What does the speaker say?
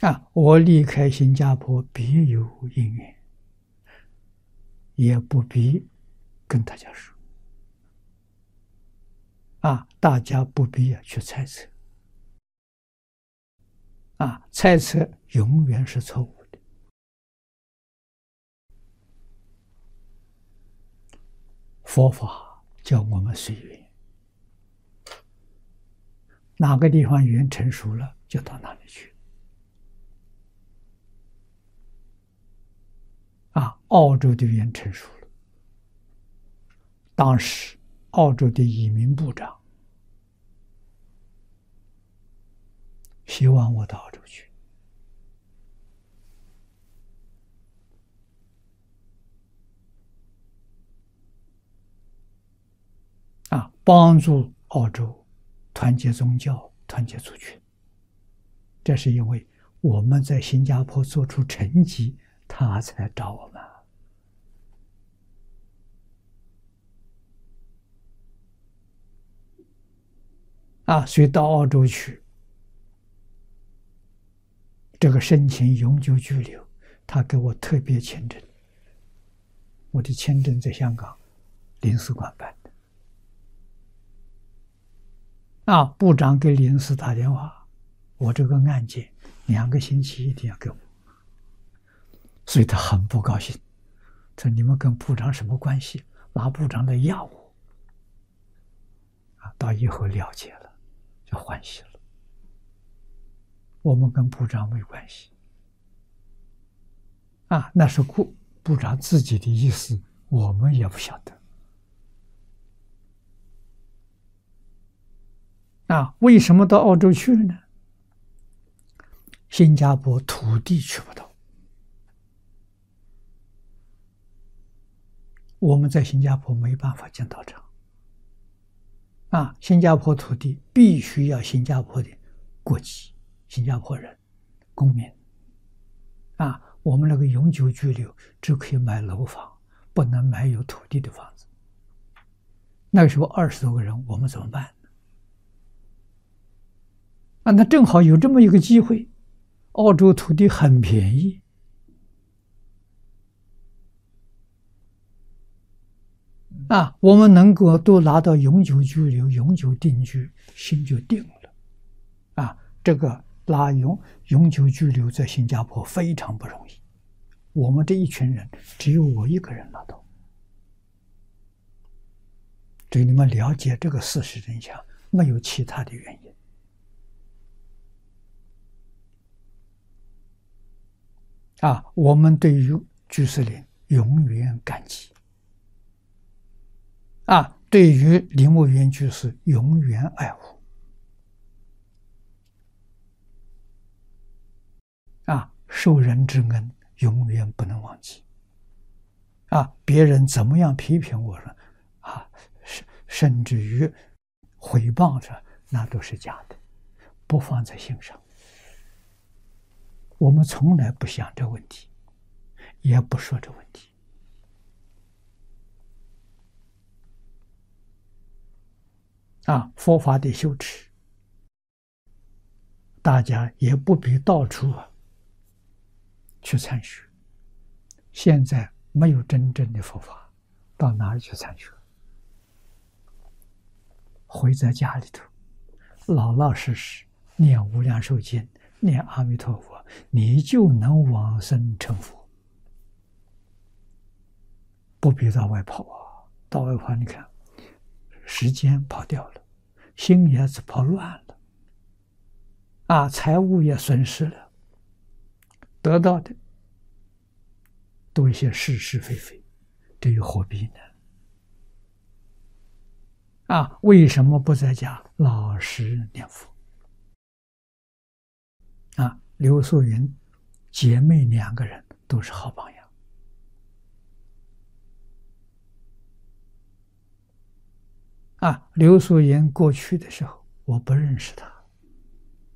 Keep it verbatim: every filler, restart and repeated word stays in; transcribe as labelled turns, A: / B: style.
A: 啊，我离开新加坡别有因缘，也不必跟大家说。啊，大家不必去猜测。啊，猜测永远是错误的。佛法叫我们随缘，哪个地方缘成熟了，就到哪里去。啊，澳洲的缘成熟了，当时澳洲的移民部长希望我到澳洲去。啊，帮助澳洲团结宗教、团结族群。这是因为我们在新加坡做出成绩，他才找我们。啊，所以到澳洲去，这个申请永久居留，他给我特别签证。我的签证在香港领事馆办的。啊，部长给领事打电话，我这个案件两个星期一定要给我，所以他很不高兴，说你们跟部长什么关系？拿部长来压我。啊，到以后了解了，就欢喜了。我们跟部长没关系。啊，那是部部长自己的意思，我们也不晓得。啊，为什么到澳洲去呢？新加坡土地去不到，我们在新加坡没办法建道场。啊，新加坡土地必须要新加坡的国籍，新加坡人，公民。啊，我们那个永久居留只可以买楼房，不能买有土地的房子。那个时候二十多个人，我们怎么办呢？啊，那正好有这么一个机会，澳洲土地很便宜。啊，我们能够都拿到永久居留、永久定居，心就定了。啊，这个拿永永久居留在新加坡非常不容易。我们这一群人，只有我一个人拿到。所以你们了解这个事实真相，没有其他的原因。啊，我们对于居士林永远感激。啊，对于林务园居士永远爱护。啊，受人之恩永远不能忘记。啊，别人怎么样批评我了，啊，甚甚至于诽谤着，那都是假的，不放在心上。我们从来不想这问题，也不说这问题。啊，佛法的修持，大家也不必到处啊去参学。现在没有真正的佛法，到哪里去参学？回在家里头，老老实实念《无量寿经》，念阿弥陀佛，你就能往生成佛。不必到外跑啊！到外跑，你看时间跑掉了，心也是跑乱了，啊，财物也损失了，得到的都一些是是非非，这又何必呢？啊，为什么不在家老实念佛？啊，刘素云姐妹两个人都是好榜样。啊，刘素云过去的时候，我不认识她。